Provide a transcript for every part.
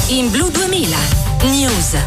in Blu 2000 News.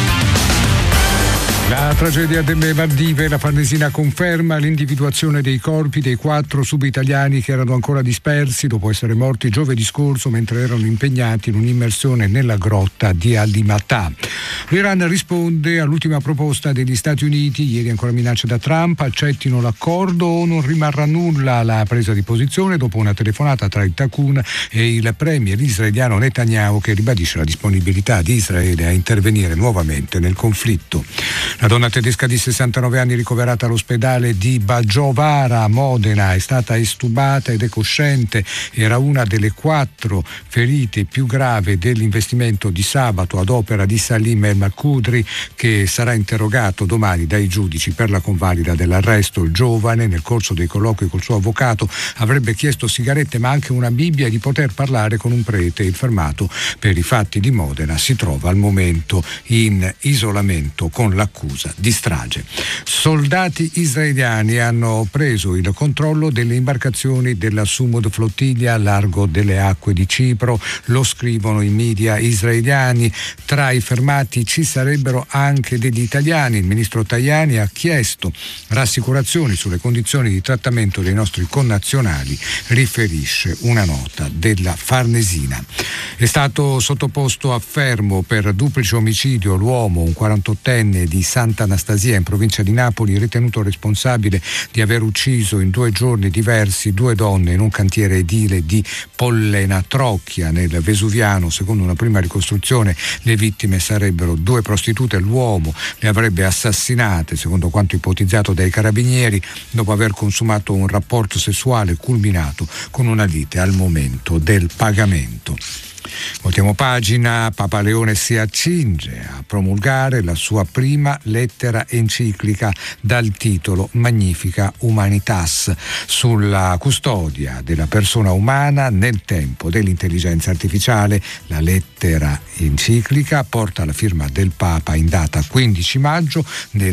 La tragedia delle Maldive, la Farnesina conferma l'individuazione dei corpi dei 4 subitaliani che erano ancora dispersi dopo essere morti giovedì scorso mentre erano impegnati in un'immersione nella grotta di Alimatà. L'Iran risponde all'ultima proposta degli Stati Uniti, ieri ancora minacce da Trump, accettino l'accordo o non rimarrà nulla alla presa di posizione dopo una telefonata tra il Takun e il premier israeliano Netanyahu che ribadisce la disponibilità di Israele a intervenire nuovamente nel conflitto. La donna tedesca di 69 anni ricoverata all'ospedale di Baggiovara a Modena è stata estubata ed è cosciente. Era una delle 4 ferite più gravi dell'investimento di sabato ad opera di Salim El Makudri, che sarà interrogato domani dai giudici per la convalida dell'arresto. Il giovane, nel corso dei colloqui col suo avvocato, avrebbe chiesto sigarette ma anche una Bibbia e di poter parlare con un prete. Il fermato per i fatti di Modena si trova al momento in isolamento con l'accusa di strage. Soldati israeliani hanno preso il controllo delle imbarcazioni della Sumud Flottiglia a largo delle acque di Cipro, lo scrivono i media israeliani. Tra i fermati ci sarebbero anche degli italiani. Il ministro Tajani ha chiesto rassicurazioni sulle condizioni di trattamento dei nostri connazionali, riferisce una nota della Farnesina. È stato sottoposto a fermo per duplice omicidio l'uomo, un 48enne di Santa Anastasia in provincia di Napoli, ritenuto responsabile di aver ucciso in 2 giorni diversi 2 donne in un cantiere edile di Pollena Trocchia nel Vesuviano. Secondo una prima ricostruzione le vittime sarebbero 2 prostitute. L'uomo le avrebbe assassinate, secondo quanto ipotizzato dai carabinieri, dopo aver consumato un rapporto sessuale culminato con una lite al momento del pagamento. Voltiamo pagina. Papa Leone si accinge a promulgare la sua prima lettera enciclica dal titolo Magnifica Humanitas, sulla custodia della persona umana nel tempo dell'intelligenza artificiale. La lettera enciclica porta la firma del Papa in data 15 maggio nel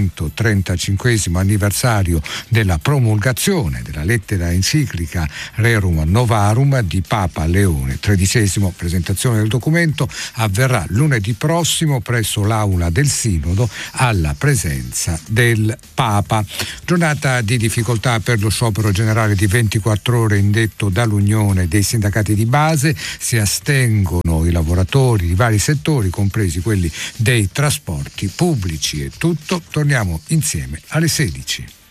135° anniversario della promulgazione della lettera enciclica Rerum Novarum di Papa Leone XIII. Presentazione del documento avverrà lunedì prossimo presso l'aula del Sinodo alla presenza del Papa. Giornata di difficoltà per lo sciopero generale di 24 ore indetto dall'Unione dei Sindacati di Base. Si astengono i lavoratori di vari settori, compresi quelli dei trasporti pubblici. È tutto, torniamo insieme alle 16.